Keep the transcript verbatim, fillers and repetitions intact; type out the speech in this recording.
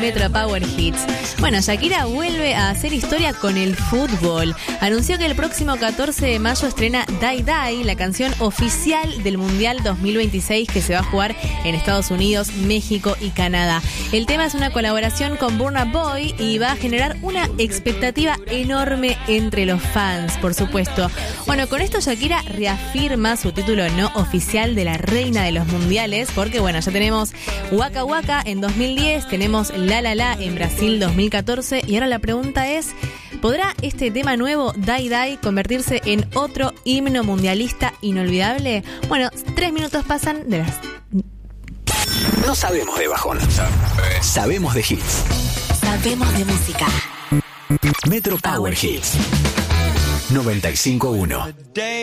Metro Power Hits. Bueno, Shakira vuelve a hacer historia con el fútbol. Anunció que el próximo catorce de mayo estrena Die Die, la canción oficial del Mundial dos mil veintiséis que se va a jugar en Estados Unidos, México y Canadá. El tema es una colaboración con Burna Boy y va a generar una expectativa enorme entre los fans, por supuesto. Bueno, con esto Shakira reafirma su título no oficial de la reina de los mundiales, porque bueno, ya tenemos Waka Waka en dos mil diez, tenemos La La La en Brasil dos mil catorce y ahora la pregunta es, ¿podrá este tema nuevo, Die Die, convertirse en otro himno mundialista inolvidable? Bueno, tres minutos pasan de las... No sabemos de bajón, sabemos de hits. Sabemos de música. Metro Power Hits noventa y cinco punto uno.